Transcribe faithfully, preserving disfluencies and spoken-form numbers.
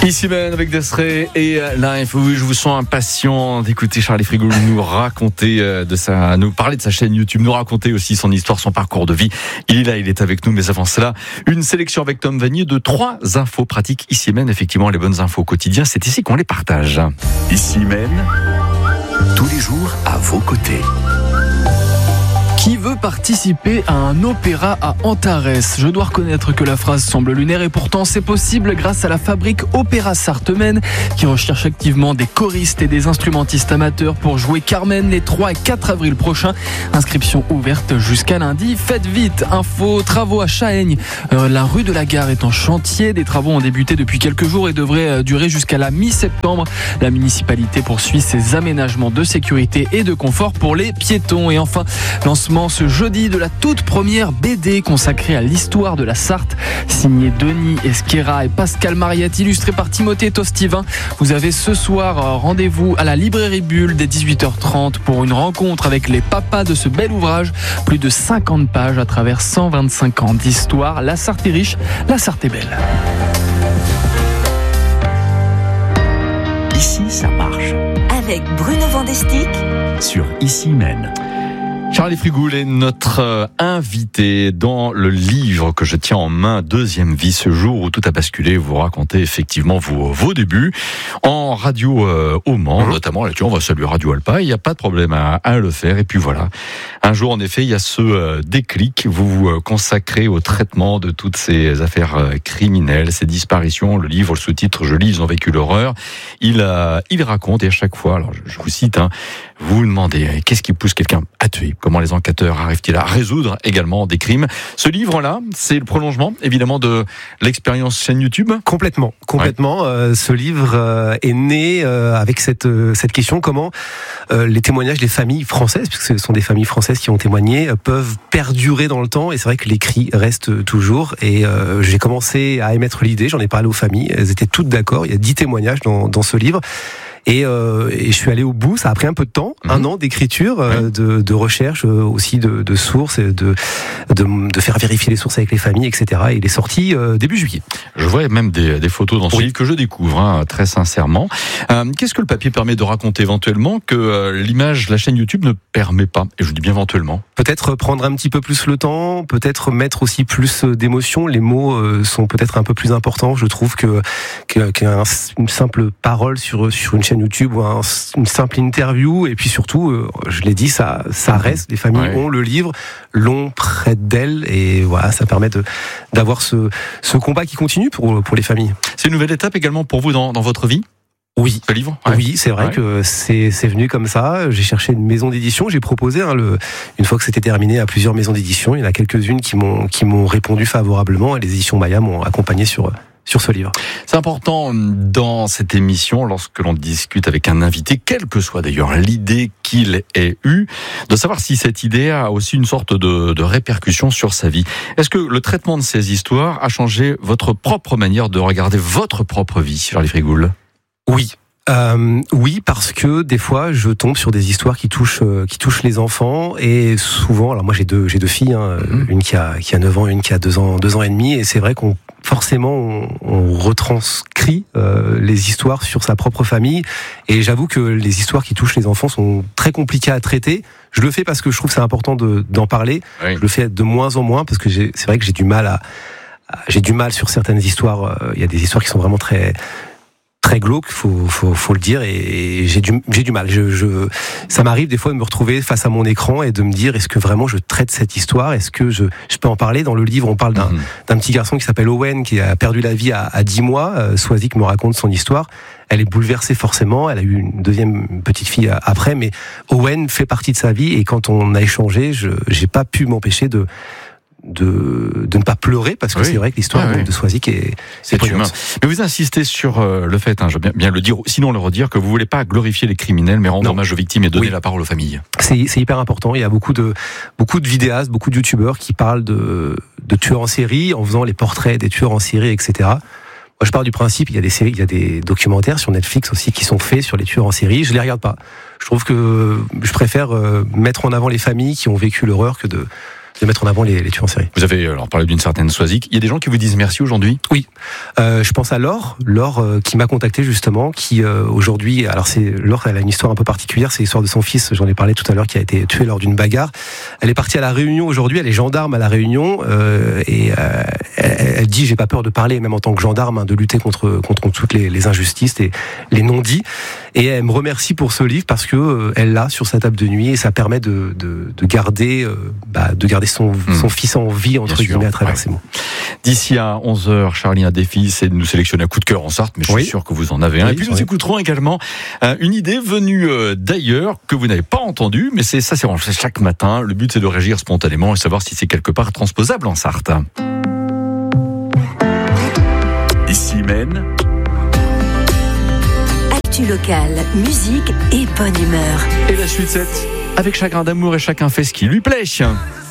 Ici même avec Desiree et Live, oui, je vous sens impatient d'écouter Charlie Frigoul nous raconter de sa, nous parler de sa chaîne YouTube, nous raconter aussi son histoire, son parcours de vie. Il est là, il est avec nous, mais avant cela, une sélection avec Tom Vanier de trois infos pratiques. Ici même, effectivement, les bonnes infos au quotidien, c'est ici qu'on les partage. Ici même, tous les jours à vos côtés. Qui veut participer à un opéra à Antares ? Je dois reconnaître que la phrase semble lunaire et pourtant c'est possible grâce à la fabrique Opéra Sartemaine qui recherche activement des choristes et des instrumentistes amateurs pour jouer Carmen les trois et quatre avril prochains. Inscription ouverte jusqu'à lundi. Faites vite. Info, travaux à Chaëgne. Euh, la rue de la Gare est en chantier. Des travaux ont débuté depuis quelques jours et devraient durer jusqu'à la mi-septembre. La municipalité poursuit ses aménagements de sécurité et de confort pour les piétons. Et enfin, lancement ce jeudi de la toute première B D consacrée à l'histoire de la Sarthe, signée Denis Esquera et Pascal Mariette, illustrée par Timothée Tostivin. Vous avez ce soir rendez-vous à la librairie Bulle dès dix-huit heures trente pour une rencontre avec les papas de ce bel ouvrage. Plus de cinquante pages à travers cent vingt-cinq ans d'histoire. La Sarthe est riche, la Sarthe est belle. Ici, ça marche. Avec Bruno Vandestick Sur Ici même. Charlie Frigoul est notre euh, invité dans le livre que je tiens en main, Deuxième vie, ce jour où tout a basculé. Vous racontez effectivement vos, vos débuts en radio euh, au Mans, mmh. notamment là-dessus. On va saluer Radio Alpa, il n'y a pas de problème à, à le faire. Et puis voilà, un jour en effet, il y a ce euh, déclic. Vous vous euh, consacrez au traitement de toutes ces affaires euh, criminelles, ces disparitions. Le livre, le sous-titre, je lis, ils ont vécu l'horreur. Il, euh, il raconte et à chaque fois, alors je, je vous cite, hein, vous vous demandez qu'est-ce qui pousse quelqu'un à tuer ? Comment les enquêteurs arrivent-ils à résoudre également des crimes ? Ce livre-là, c'est le prolongement, évidemment, de l'expérience chaîne YouTube ? Complètement, complètement. Ouais. Euh, ce livre euh, est né euh, avec cette euh, cette question comment euh, les témoignages des familles françaises, puisque ce sont des familles françaises qui ont témoigné, euh, peuvent perdurer dans le temps. Et c'est vrai que l'écrit reste toujours. Et euh, j'ai commencé à émettre l'idée. J'en ai parlé aux familles. Elles étaient toutes d'accord. Il y a dix témoignages dans dans ce livre. Et, euh, et je suis allé au bout. Ça a pris un peu de temps, mmh. un an d'écriture, euh, de, de recherche, euh, aussi de, de sources, de, de, de faire vérifier les sources avec les familles, et cetera. Et il est sorti euh, début juillet. Je vois même des, des photos dans ce oui. livre que je découvre, hein, très sincèrement. Euh, qu'est-ce que le papier permet de raconter éventuellement que euh, l'image, la chaîne YouTube ne permet pas ? Et je dis bien éventuellement. Peut-être prendre un petit peu plus le temps, peut-être mettre aussi plus d'émotion. Les mots euh, sont peut-être un peu plus importants. Je trouve que, que qu'une simple parole sur sur une chaîne YouTube ou un, une simple interview, et puis surtout, euh, je l'ai dit, ça, ça reste. Les familles ouais. ont le livre, l'ont près d'elles, et voilà, ça permet de, d'avoir ce, ce combat qui continue pour, pour les familles. C'est une nouvelle étape également pour vous dans, dans votre vie ? Oui, ce livre ouais. oui, c'est vrai ouais. que c'est, c'est venu comme ça. J'ai cherché une maison d'édition, j'ai proposé, hein, le, une fois que c'était terminé, à plusieurs maisons d'édition. Il y en a quelques-unes qui m'ont, qui m'ont répondu favorablement, et les éditions Maya m'ont accompagné sur sur ce livre. C'est important dans cette émission, lorsque l'on discute avec un invité, quelle que soit d'ailleurs l'idée qu'il ait eue, de savoir si cette idée a aussi une sorte de, de répercussion sur sa vie. Est-ce que le traitement de ces histoires a changé votre propre manière de regarder votre propre vie, Charlie Frigoul ? Oui. Euh, oui, parce que des fois, je tombe sur des histoires qui touchent, euh, qui touchent les enfants, et souvent, alors moi j'ai deux, j'ai deux filles, hein, mmh. une qui a, qui a neuf ans, une qui a deux ans, deux ans et demi, et c'est vrai qu'on forcément on, on retranscrit euh, les histoires sur sa propre famille, et j'avoue que les histoires qui touchent les enfants sont très compliquées à traiter. Je le fais parce que je trouve que c'est important de, d'en parler. Oui. Je le fais de moins en moins parce que j'ai, c'est vrai que j'ai du mal à, à j'ai du mal sur certaines histoires. Il y a des histoires qui sont vraiment très très glauque, faut, faut, faut le dire, et j'ai du, j'ai du mal. Je, je, ça m'arrive des fois de me retrouver face à mon écran et de me dire, est-ce que vraiment je traite cette histoire ? Est-ce que je, je peux en parler ? Dans le livre, on parle d'un, mmh. d'un petit garçon qui s'appelle Owen, qui a perdu la vie à, à dix mois. Euh, Swazik me raconte son histoire. Elle est bouleversée forcément. Elle a eu une deuxième petite fille après, mais Owen fait partie de sa vie, et quand on a échangé, je, j'ai pas pu m'empêcher de De, de ne pas pleurer, parce que oui. c'est vrai que l'histoire ah, oui. de Swazik est, c'est humain. Mais vous insistez sur euh, le fait, hein, je veux bien, bien le dire, sinon le redire, que vous voulez pas glorifier les criminels, mais rendre non. hommage aux victimes et donner oui. la parole aux familles. C'est, c'est hyper important. Il y a beaucoup de, beaucoup de vidéastes, beaucoup de youtubeurs qui parlent de, de tueurs en série en faisant les portraits des tueurs en série, et cetera. Moi, je pars du principe, il y a des séries, il y a des documentaires sur Netflix aussi qui sont faits sur les tueurs en série. Je les regarde pas. Je trouve que je préfère euh, mettre en avant les familles qui ont vécu l'horreur que de de mettre en avant les, les tueurs en série. Vous avez alors parlé d'une certaine Soisic. Il y a des gens qui vous disent merci aujourd'hui? Oui, euh, je pense à Laure, Laure euh, qui m'a contacté justement, qui euh, aujourd'hui, alors c'est Laure, elle a une histoire un peu particulière, c'est l'histoire de son fils, j'en ai parlé tout à l'heure, qui a été tué lors d'une bagarre. Elle est partie à la Réunion aujourd'hui, elle est gendarme à la Réunion euh, et euh, elle, elle dit j'ai pas peur de parler, même en tant que gendarme, hein, de lutter contre contre toutes les, les injustices et les non-dits. Et elle me remercie pour ce livre parce que euh, elle l'a sur sa table de nuit et ça permet de de, de garder euh, bah, de garder son mmh. son fils en vie entre Bien guillemets sûr, à travers ouais. ces mots. D'ici à onze heures, Charlie a un défi, c'est de nous sélectionner un coup de cœur en Sarthe, mais je suis Oui. sûr que vous en avez un. Oui, Et puis nous oui. écouterons également euh, une idée venue euh, d'ailleurs que vous n'avez pas entendue, mais c'est ça, c'est chaque matin. Le but c'est de réagir spontanément et savoir si c'est quelque part transposable en Sarthe. Ici Maine, Actu locale, musique et bonne humeur. Et la suite c'est avec chagrin d'amour et chacun fait ce qui lui plaît.